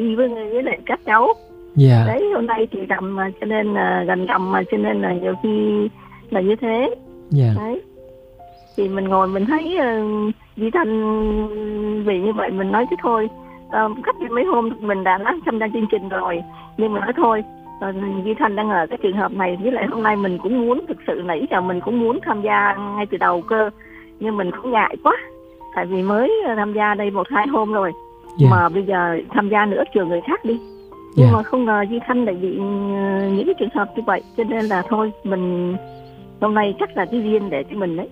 đi với lại các cháu. Dạ. Đấy, hôm nay thì rằm mà cho nên là gần rằm mà cho nên là nhiều khi là như thế. Dạ. Đấy. Thì mình ngồi mình thấy Duy Thanh vì như vậy mình nói chứ thôi, cách đây mấy hôm mình đã tham gia chương trình rồi, nhưng mà nói thôi, Duy Thanh đang ở cái trường hợp này, với lại hôm nay mình cũng muốn, thực sự nãy giờ mình cũng muốn tham gia ngay từ đầu cơ, nhưng mình cũng ngại quá, tại vì mới tham gia đây 1-2 hôm rồi. Mà bây giờ tham gia nữa trường người khác đi, nhưng mà không ngờ Duy Thanh lại bị những cái trường hợp như vậy, cho nên là thôi mình hôm nay chắc là cái duyên để cho mình đấy.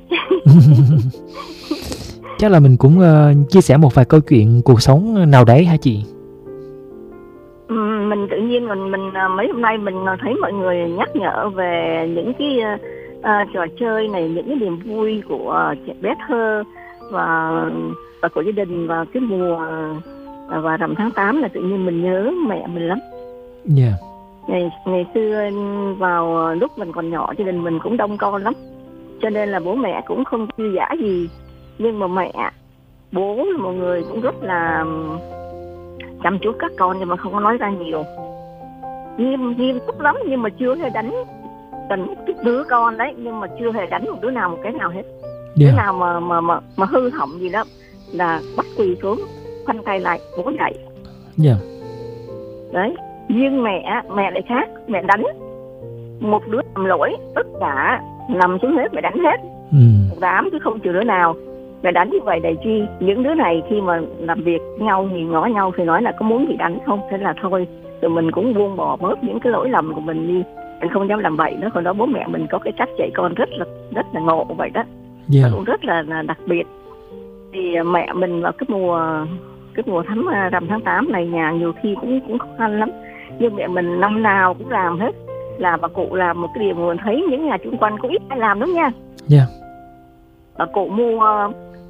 Chắc là mình cũng chia sẻ một vài câu chuyện cuộc sống nào đấy hả chị? Mình tự nhiên mình mấy hôm nay mình thấy mọi người nhắc nhở về những cái trò chơi này, những cái niềm vui của trẻ bé thơ và của gia đình vào cái mùa và rằm tháng 8 là tự nhiên mình nhớ mẹ mình lắm. Dạ. Ngày xưa vào lúc mình còn nhỏ, gia đình mình cũng đông con lắm, cho nên là bố mẹ cũng không dư dả gì, nhưng mà mẹ bố là một người cũng rất là chăm chút các con, nhưng mà không có nói ra nhiều, nghiêm túc lắm, nhưng mà chưa hề đánh một đứa con đấy, nhưng mà chưa hề đánh một đứa nào một cái nào hết. Đứa nào mà hư hỏng gì đó là bắt quỳ xuống, khoanh tay lại, bố dậy. Đấy. Nhưng mẹ lại khác, mẹ đánh một đứa làm lỗi tất cả nằm xuống hết, mẹ đánh hết một đám chứ không trừ đứa nào. Mẹ đánh như vậy để chi? Những đứa này khi mà làm việc nhau nhìn ngó nhau thì nói là có muốn bị đánh không, thế là thôi, rồi mình cũng buông bỏ bớt những cái lỗi lầm của mình đi, mình không dám làm vậy nữa. Hồi đó bố mẹ mình có cái cách dạy con rất là ngộ vậy đó, cũng rất là đặc biệt. Thì mẹ mình vào cái mùa rằm tháng 8 này nhà nhiều khi cũng khó khăn lắm, nhưng mẹ mình năm nào cũng làm hết. Là bà cụ làm một cái điều mà mình thấy những nhà chung quanh cũng ít ai làm lắm nha. Bà cụ mua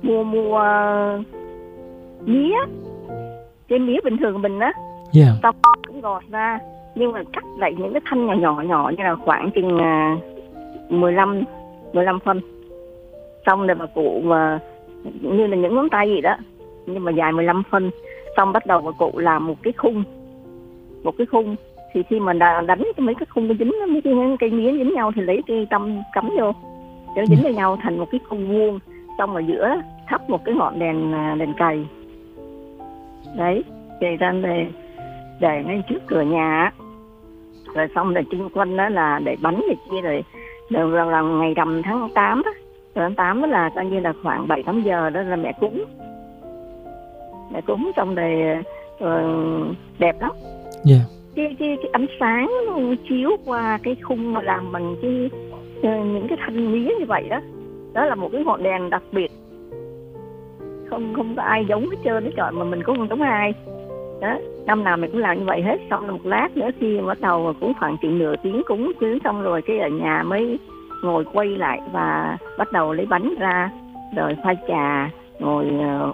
mía, cái mía bình thường của mình á, xong cũng gọt ra, nhưng mà cắt lại những cái thanh nhỏ như là khoảng chừng 15 phân. Xong rồi bà cụ mà như là những ngón tay gì đó, nhưng mà dài 15 phân. Xong bắt đầu bà cụ làm một cái khung. Thì khi mà đánh mấy cái khung nó dính, mấy cái cây mía dính nhau thì lấy cái tăm cắm vô, cho nó dính với nhau thành một cái khung vuông. Xong ở giữa thắp một cái ngọn đèn cầy. Đấy, cầy ra để ngay trước cửa nhà. Rồi xong rồi chung quanh đó là để bánh này kia, rồi là ngày rằm tháng 8 á. Tháng 8 đó là coi như là khoảng 7-8 giờ đó là mẹ cúng. Mẹ cúng xong rồi đẹp lắm. Cái ánh sáng chiếu qua cái khung mà làm bằng những cái thanh mía như vậy đó. Đó là một cái ngọn đèn đặc biệt, không có ai giống hết trơn, trời, mà mình cũng không giống ai đó. Năm nào mình cũng làm như vậy hết. Xong một lát nữa khi bắt đầu cũng khoảng chừng nửa tiếng cúng chứ, xong rồi cái ở nhà mới ngồi quay lại và bắt đầu lấy bánh ra, rồi pha trà, ngồi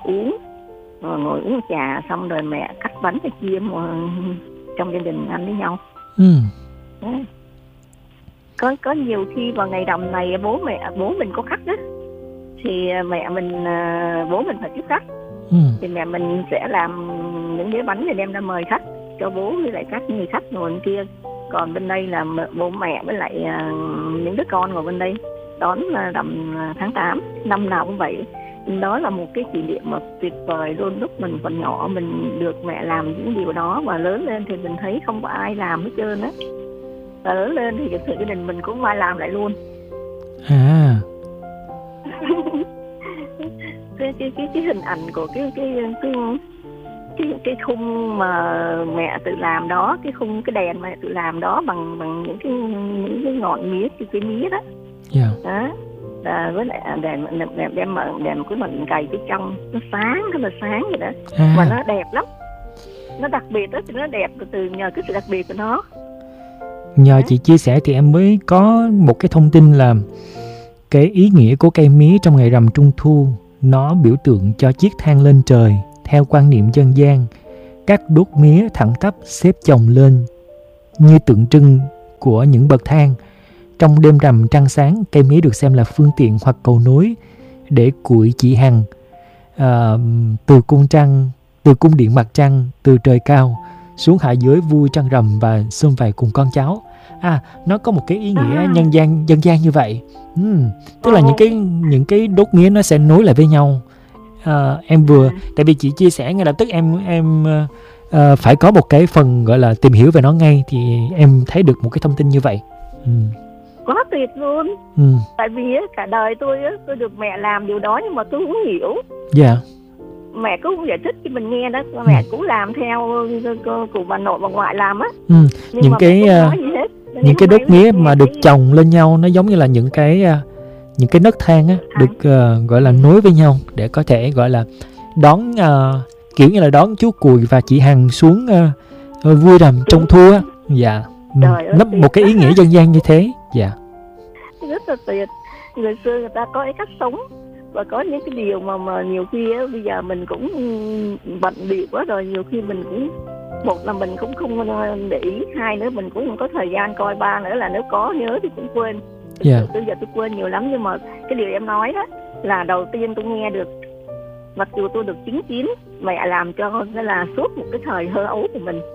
uống trà, xong rồi mẹ cắt bánh này chia trong gia đình ăn với nhau. Có nhiều khi vào ngày rằm này bố mình có khách đó, thì bố mình phải tiếp khách, thì mẹ mình sẽ làm những đĩa bánh để đem ra mời khách, cho bố với lại các người khách ngồi bên kia. Còn bên đây là bố mẹ với lại những đứa con ngồi bên đây đón rằm tháng 8, năm nào cũng vậy. Đó là một cái kỷ niệm mà tuyệt vời luôn. Lúc mình còn nhỏ mình được mẹ làm những điều đó, và lớn lên thì mình thấy không có ai làm hết trơn á. Và lớn lên thì thực sự gia đình mình cũng không ai làm lại luôn. Cái hình ảnh của cái khung mà mẹ tự làm đó, cái đèn mà mẹ tự làm đó bằng những cái ngọn mía, cái mía đó. Đó. Với lại đem cái mình cày phía trong, nó sáng, rất là sáng vậy đó. Mà nó đẹp lắm, nó đặc biệt đó, thì nó đẹp từ nhờ cái sự đặc biệt của nó. Nhờ chị chia sẻ thì em mới có một cái thông tin là cái ý nghĩa của cây mía trong ngày rằm Trung Thu, nó biểu tượng cho chiếc thang lên trời. Theo quan niệm dân gian, các đốt mía thẳng tắp xếp chồng lên như tượng trưng của những bậc thang. Trong đêm rằm trăng sáng, cây mía được xem là phương tiện hoặc cầu nối để củi chỉ hằng từ cung điện mặt trăng, từ trời cao xuống hạ dưới vui trăng rằm và sum vầy cùng con cháu. Nó có một cái ý nghĩa dân gian như vậy. Tức là những cái đốt mía nó sẽ nối lại với nhau. Em vừa tại vì chị chia sẻ ngay lập tức em phải có một cái phần gọi là tìm hiểu về nó ngay, thì em thấy được một cái thông tin như vậy. Quá tuyệt luôn. Tại vì cả đời tôi được mẹ làm điều đó nhưng mà tôi không hiểu. Dạ. Mẹ cũng giải thích cho mình nghe đó, mẹ cũng làm theo của bà nội bà ngoại làm á. Những cái đốt mía mà được chồng lên nhau, nó giống như là những cái nấc thang á, được gọi là nối với nhau để có thể gọi là đón kiểu như là đón chú Cùi và chị Hằng xuống vui rằm Trung Thu á. Dạ. Nó một cái ý nghĩa dân gian như thế. Dạ. Rất là tuyệt. Người xưa người ta có cái cách sống và có những cái điều mà nhiều khi á, bây giờ mình cũng bận bịu quá rồi, nhiều khi mình cũng, một là mình cũng không để ý, hai nữa mình cũng không có thời gian coi, ba nữa là nếu có nhớ thì cũng quên. Bây giờ tôi quên nhiều lắm, nhưng mà cái điều em nói đó là đầu tiên tôi nghe được, mặc dù tôi được chứng kiến mẹ làm cho nên là suốt một cái thời thơ ấu của mình.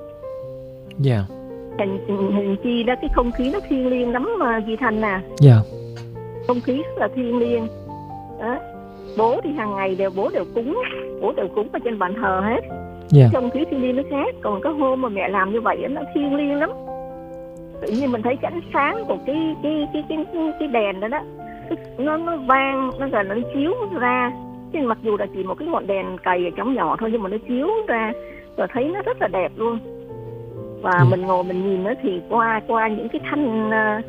Hình chi đó, cái không khí nó thiêng liêng lắm mà Duy Thanh nè. Không khí rất là thiêng liêng đó. Bố thì hàng ngày bố đều cúng ở trên bàn thờ hết. Không khí thiêng liêng nó khác. Còn cái hôm mà mẹ làm như vậy nó thiêng liêng lắm. Tự nhiên mình thấy cái ánh sáng của cái đèn đó nó vang, nó gần nó chiếu ra. Chứ mặc dù là chỉ một cái ngọn đèn cầy ở trong nhỏ thôi, nhưng mà nó chiếu ra rồi thấy nó rất là đẹp luôn. Và mình ngồi mình nhìn nó thì qua những cái thanh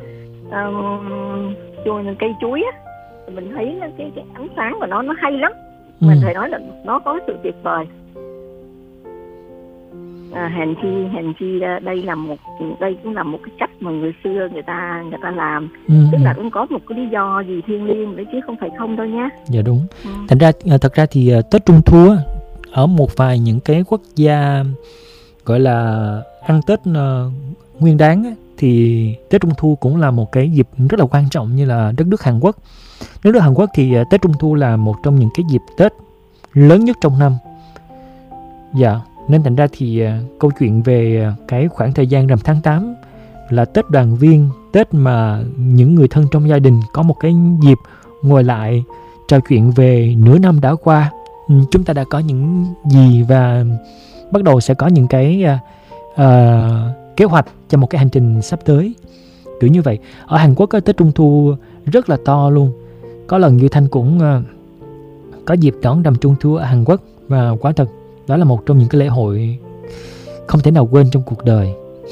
cây chuối á, mình thấy cái ánh sáng của nó hay lắm. Mình phải nói là nó có sự tuyệt vời. Hèn chi đây cũng là một cái cách mà người xưa người ta làm. Tức là cũng có một cái lý do gì thiêng liêng đấy chứ không phải không đâu nhá. Dạ đúng. Thành ra thật ra thì Tết Trung Thu á, ở một vài những cái quốc gia gọi là ăn Tết nguyên đáng á, thì Tết Trung Thu cũng là một cái dịp rất là quan trọng, như là đất nước Hàn Quốc. Đất nước Hàn Quốc thì Tết Trung Thu là một trong những cái dịp Tết lớn nhất trong năm. Dạ, nên thành ra thì câu chuyện về cái khoảng thời gian rằm tháng 8 là Tết đoàn viên, Tết mà những người thân trong gia đình có một cái dịp ngồi lại trò chuyện về nửa năm đã qua, chúng ta đã có những gì và bắt đầu sẽ có những cái kế hoạch cho một cái hành trình sắp tới, kiểu như vậy. Ở Hàn Quốc Tết Trung Thu rất là to luôn. Có lần Như Thanh cũng có dịp đón rằm Trung Thu ở Hàn Quốc, và quả thật đó là một trong những cái lễ hội không thể nào quên trong cuộc đời.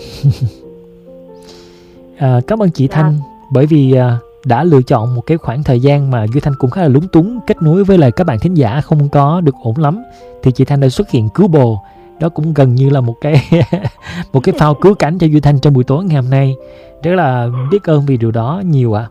Cảm ơn chị Thanh bởi vì đã lựa chọn một cái khoảng thời gian mà Duy Thanh cũng khá là lúng túng kết nối với lại các bạn thính giả không có được ổn lắm, thì chị Thanh đã xuất hiện cứu bồ. Đó cũng gần như là một cái phao cứu cánh cho Duy Thanh trong buổi tối ngày hôm nay. Rất là biết ơn vì điều đó nhiều ạ.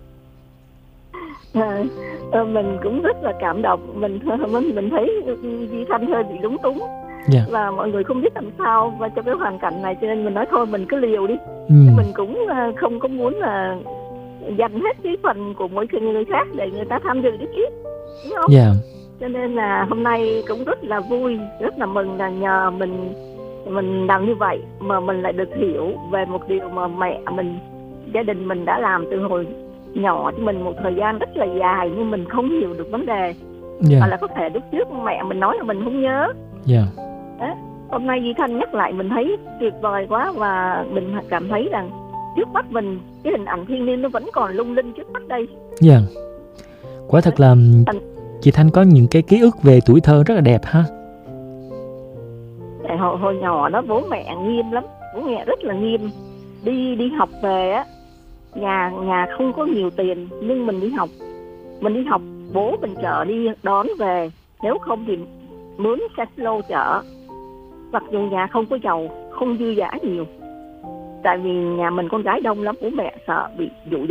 Mình cũng rất là cảm động. Mình thấy Duy Thanh hơi bị lúng túng. Và mọi người không biết làm sao và trong cái hoàn cảnh này, cho nên mình nói thôi mình cứ liều đi. Mình cũng không có muốn là dành hết cái phần của mỗi người khác để người ta tham dự được chứ, đúng không? Cho nên là hôm nay cũng rất là vui, rất là mừng là nhờ mình làm như vậy mà mình lại được hiểu về một điều mà mẹ mình, gia đình mình đã làm từ hồi nhỏ cho mình một thời gian rất là dài, nhưng mình không hiểu được vấn đề. Hoặc là có thể lúc trước mẹ mình nói là mình không nhớ. Đó. Hôm nay Duy Thanh nhắc lại mình thấy tuyệt vời quá, và mình cảm thấy rằng trước mắt mình cái hình ảnh thiên nhiên nó vẫn còn lung linh trước mắt đây. Quả thật là chị Thanh có những cái ký ức về tuổi thơ rất là đẹp ha. Hồi nhỏ đó bố mẹ nghiêm lắm, bố mẹ rất là nghiêm. Đi học về á, nhà không có nhiều tiền nhưng mình đi học bố mình chở đi đón về, nếu không thì mướn xe lô chở. Mặc dù nhà không có giàu, không dư dả nhiều, tại vì nhà mình con gái đông lắm, bố mẹ sợ bị dụ